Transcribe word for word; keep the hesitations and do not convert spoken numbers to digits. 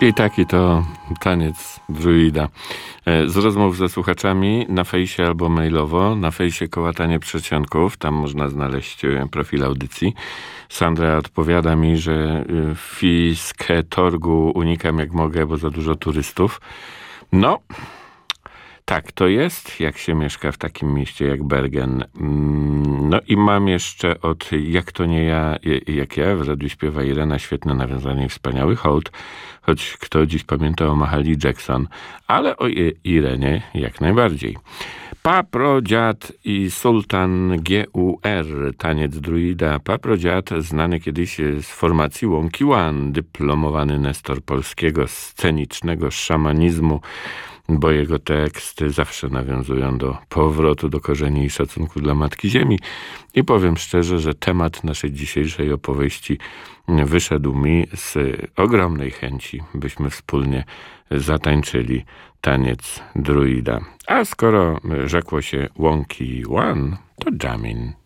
I taki to taniec druida. Z rozmów ze słuchaczami na fejsie albo mailowo. Na fejsie Kołatanie Przedsionków, tam można znaleźć profil audycji. Sandra odpowiada mi, że Fiskę Torgu unikam jak mogę, bo za dużo turystów. No, tak to jest, jak się mieszka w takim mieście jak Bergen. No i mam jeszcze od Jak to nie ja, jak ja, w radiu śpiewa Irena, świetne nawiązanie i wspaniały hołd, choć kto dziś pamięta o Mahalia Jackson, ale o Irenie jak najbardziej. Paprodziad i Sultan G U R, taniec druida. Paprodziad, znany kiedyś z formacji Łąki One, dyplomowany nestor polskiego scenicznego szamanizmu, bo jego teksty zawsze nawiązują do powrotu do korzeni i szacunku dla Matki Ziemi. I powiem szczerze, że temat naszej dzisiejszej opowieści wyszedł mi z ogromnej chęci, byśmy wspólnie zatańczyli taniec druida. A skoro rzekło się Łąki One, to jamin.